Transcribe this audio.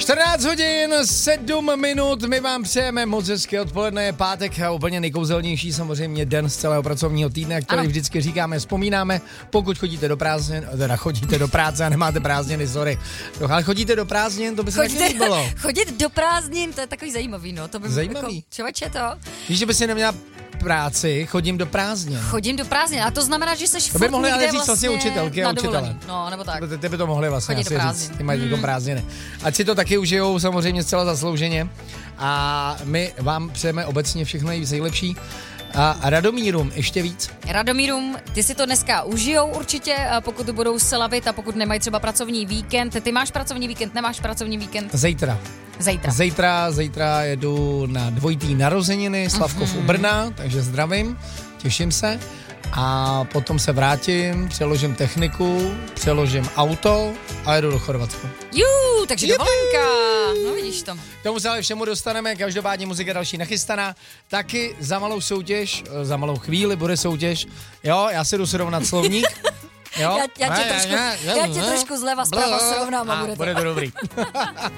14 hodin, 7 minut, my vám přejeme moc hezké odpoledne, je pátek a úplně nejkouzelnější samozřejmě den z celého pracovního týdne, který vždycky říkáme, vzpomínáme, pokud chodíte do prázdnin, teda chodíte do práce a nemáte prázdniny, sorry, ale chodíte do prázdnin, to by se taky líbilo. Chodit do prázdnin, to je takový zajímavý, no, to by zajímavý. Jako, člověče to. Víš, že by si neměla práci, chodím do prázdnin. Chodím do prázdnin a to znamená, že seš to by mohli ale říct vlastně učitelky a učitele. No, nebo tak. Ty by to mohli vlastně chodit asi říct, ty mají jako prázdniny. Ať si to taky užijou samozřejmě zcela zaslouženě a my vám přejeme obecně všechno nejlepší. A Radomírům ještě víc. Radomírům, ty si to dneska užijou určitě, pokud budou slavit a pokud nemají třeba pracovní víkend. Ty máš pracovní víkend, nemáš pracovní víkend? Zítra jedu na dvojitý narozeniny Slavkov u Brna, takže zdravím, těším se. A potom se vrátím, přeložím techniku, přeložím auto a jedu do Chorvatska. Takže dovolenka. No vidíš to. K tomu se ale všemu dostaneme, každopádně muzika další nachystaná. Taky za malou soutěž, za malou chvíli bude soutěž. Jo, já si jdu srovnat slovník. Jo? Já tě trošku zleva zprava srovnám a bude to dobrý.